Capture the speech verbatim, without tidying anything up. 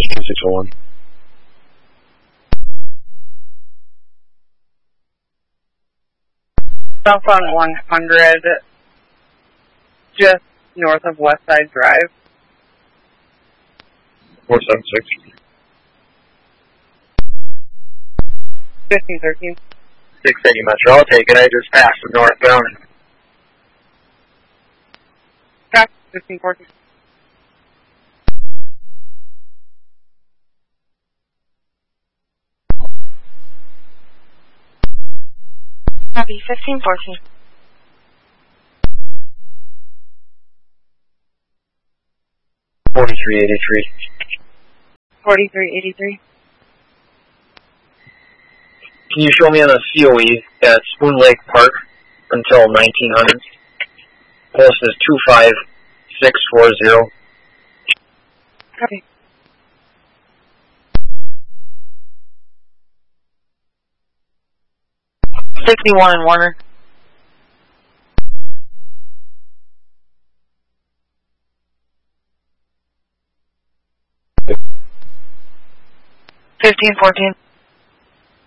two six oh one. Southbound one hundred, just north of West Side Drive. four seven six. fifteen thirteen. six eighty Metro, I'll take it. I just passed the northbound. Copy, fifteen fourteen. Copy, fifteen fourteen. forty-three eighty-three. forty-three eighty-three. Can you show me on the C O E at Spoon Lake Park until nineteen hundred? Post is two five six four zero. Copy. sixty-one in Warner. fifteen fourteen.